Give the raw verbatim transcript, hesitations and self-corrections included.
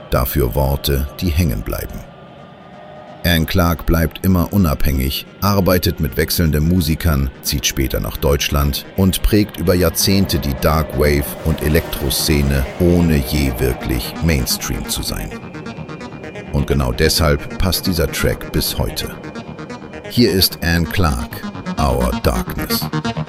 dafür Worte, die hängen bleiben. Anne Clark bleibt immer unabhängig, arbeitet mit wechselnden Musikern, zieht später nach Deutschland und prägt über Jahrzehnte die Dark Wave und Elektroszene, ohne je wirklich Mainstream zu sein. Und genau deshalb passt dieser Track bis heute. Hier ist Anne Clark, Our Darkness.